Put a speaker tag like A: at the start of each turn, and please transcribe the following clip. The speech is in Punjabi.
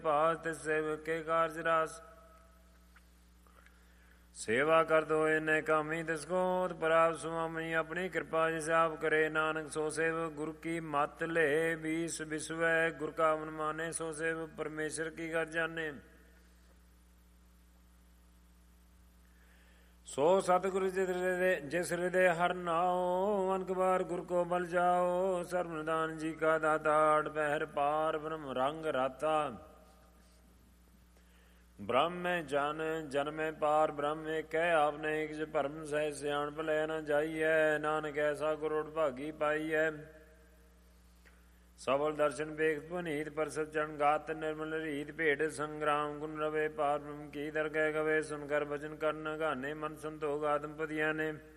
A: ਭਾਸ ਤਿਸ ਸੇਵਕ ਕੇ ਕਾਰਜ ਰਾਸ। ਸੇਵਾ ਕਰਤ ਹੋਏ ਨੇ ਕਾਮੀ ਤਿਸ ਕੋਤ ਪ੍ਰਾਪ। ਸੁਆਮੀ ਆਪਣੀ ਕਿਰਪਾ ਜਿਸ ਆਪ ਕਰੇ ਨਾਨਕ ਸੋ ਸੇਵਕ। ਗੁਰ ਕੀ ਮਤ ਲੈ ਬੀਸ ਬਿਸਵੈ ਗੁਰ ਕਾ ਮਨ ਮਾਨੇ। ਸੋ ਸੇਵਕ ਪਰਮੇਸ਼ਰ ਕੀ ਕਰ ਜਾਣੇ। ਸੋ ਸਤਿਗੁਰ ਜਿਸ ਹਿਰਦੇ ਹਰਿ ਨਾਉ। ਅਨਕ ਬਾਰ ਗੁਰ ਕੋ ਬਲ ਜਾਓ। ਸਰਬ ਨਿਦਾਨ ਜੀ ਕਾ ਦਾਤਾ। ਅਠ ਪਹਿਰ ਪਾਰ ਬ੍ਰਹਮ ਰੰਗ ਰਾਤਾ। ਬ੍ਰਹਮ ਮੈਂ ਜਨ ਜਨਮੈ ਪਾਰ ਬ੍ਰਹਮ ਏਕੈ। ਆਪਨੇ ਇੱਕ ਭਰਮ ਸਹਿ ਸਿਆਣਪ ਲੈ ਨ ਜਾਈਐ। ਨਾਨਕ ਐਸਾ ਗੁਰ ਭਾਗੀ ਪਾਈਐ। ਸਬਲ ਦਰਸ਼ਨ ਵੇਖ ਪੁਨੀਤ ਪਰਸਤ ਚਰਨ ਗਾਤ। ਨਿਰਮਲ ਰੀਤ ਭੇਟ ਸੰਗਰਾਮ ਗੁਣ ਰਵੇ। ਪਾਰ ਬ੍ਰਹਮ ਕੀ ਦਰਗਹਿ ਗਵੇ। ਸੁਨ ਕਰ ਬਚਨ ਕਰਨ ਗਾਨੇ। ਮਨ ਸੰਤੋਖ ਆਤਮ ਪਤੀਆਂ ਨੇ।